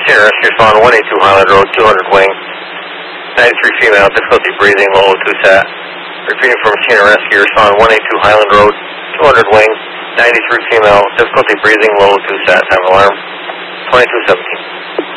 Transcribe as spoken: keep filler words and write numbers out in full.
Senior Rescue Respond one eighty-two Highland Road, two hundred wing, ninety-three female, difficulty breathing, low two sat. Repeating from Senior Rescue Respond one eighty-two Highland Road, two hundred wing, ninety-three female, difficulty breathing, low two sat. Have alarm twenty-two seventeen.